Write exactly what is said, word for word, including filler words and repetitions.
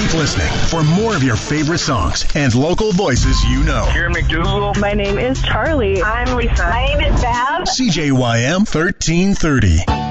Keep listening for more of your favorite songs and local voices you know. Here McDougal. My name is Charlie. I'm Lisa. My name is Val. C J Y M thirteen thirty.